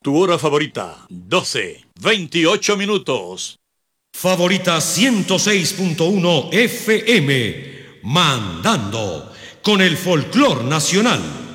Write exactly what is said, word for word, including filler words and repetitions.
Tu hora favorita, doce, veintiocho minutos. Favorita ciento seis punto uno F M, mandando con el folclor nacional.